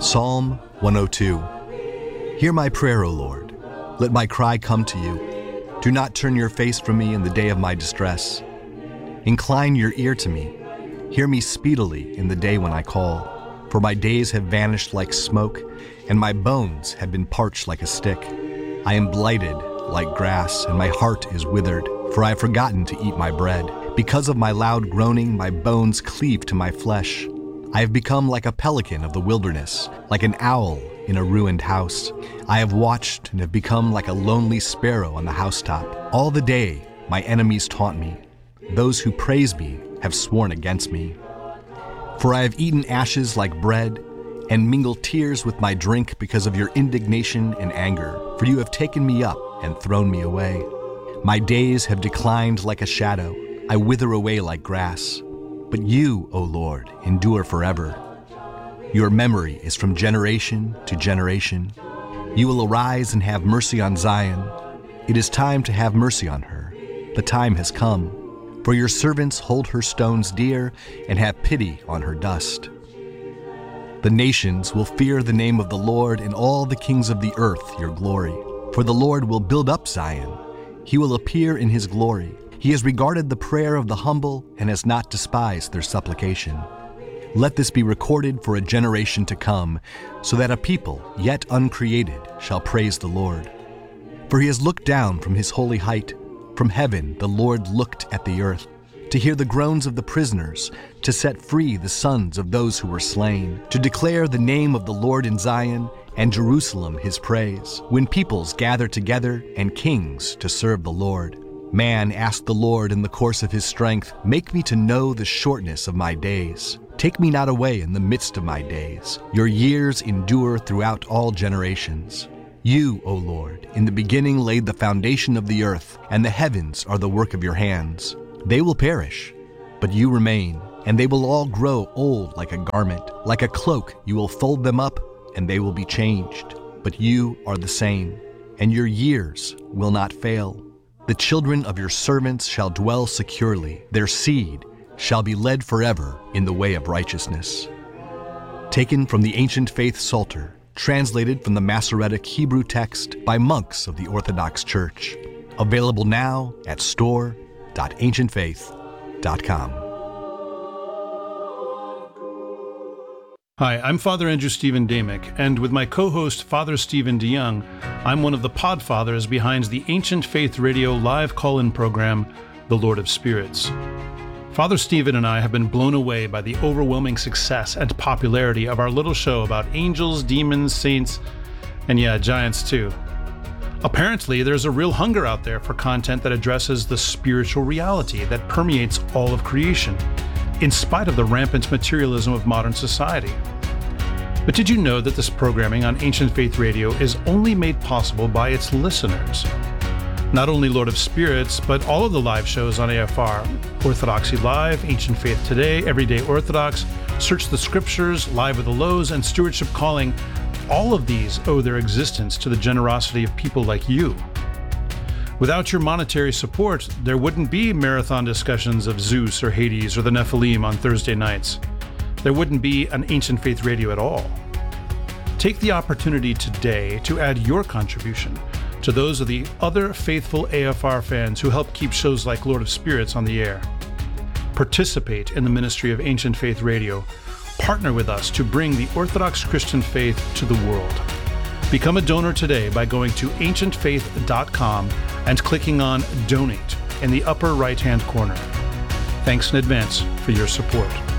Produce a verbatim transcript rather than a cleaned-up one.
Psalm one oh two. Hear my prayer, O Lord. Let my cry come to you. Do not turn your face from me in the day of my distress. Incline your ear to me. Hear me speedily in the day when I call. For my days have vanished like smoke, and my bones have been parched like a stick. I am blighted like grass, and my heart is withered, for I have forgotten to eat my bread. Because of my loud groaning, my bones cleave to my flesh. I have become like a pelican of the wilderness, like an owl in a ruined house. I have watched and have become like a lonely sparrow on the housetop. All the day my enemies taunt me. Those who praise me have sworn against me. For I have eaten ashes like bread, and mingled tears with my drink because of your indignation and anger. For you have taken me up and thrown me away. My days have declined like a shadow. I wither away like grass. But you, O Lord, endure forever. Your memory is from generation to generation. You will arise and have mercy on Zion. It is time to have mercy on her. The time has come. For your servants hold her stones dear and have pity on her dust. The nations will fear the name of the Lord, and all the kings of the earth your glory. For the Lord will build up Zion. He will appear in his glory. He has regarded the prayer of the humble and has not despised their supplication. Let this be recorded for a generation to come, so that a people yet uncreated shall praise the Lord. For he has looked down from his holy height. From heaven the Lord looked at the earth, to hear the groans of the prisoners, to set free the sons of those who were slain, to declare the name of the Lord in Zion, and Jerusalem his praise, when peoples gather together and kings to serve the Lord. Man asked the Lord in the course of his strength, make me to know the shortness of my days. Take me not away in the midst of my days. Your years endure throughout all generations. You, O Lord, in the beginning laid the foundation of the earth, and the heavens are the work of your hands. They will perish, but you remain, and they will all grow old like a garment. Like a cloak you will fold them up, and they will be changed. But you are the same, and your years will not fail. The children of your servants shall dwell securely. Their seed shall be led forever in the way of righteousness. Taken from the Ancient Faith Psalter, translated from the Masoretic Hebrew text by monks of the Orthodox Church. Available now at store dot ancient faith dot com. Hi, I'm Father Andrew Stephen Damick, and with my co-host Father Stephen DeYoung, I'm one of the podfathers behind the Ancient Faith Radio live call-in program, The Lord of Spirits. Father Stephen and I have been blown away by the overwhelming success and popularity of our little show about angels, demons, saints, and yeah, giants too. Apparently, there's a real hunger out there for content that addresses the spiritual reality that permeates all of creation, in spite of the rampant materialism of modern society. But did you know that this programming on Ancient Faith Radio is only made possible by its listeners? Not only Lord of Spirits, but all of the live shows on A F R, Orthodoxy Live, Ancient Faith Today, Everyday Orthodox, Search the Scriptures, Live with the Lows, and Stewardship Calling, all of these owe their existence to the generosity of people like you. Without your monetary support, there wouldn't be marathon discussions of Zeus or Hades or the Nephilim on Thursday nights. There wouldn't be an Ancient Faith Radio at all. Take the opportunity today to add your contribution to those of the other faithful A F R fans who help keep shows like Lord of Spirits on the air. Participate in the ministry of Ancient Faith Radio. Partner with us to bring the Orthodox Christian faith to the world. Become a donor today by going to ancient faith dot com and clicking on Donate in the upper right-hand corner. Thanks in advance for your support.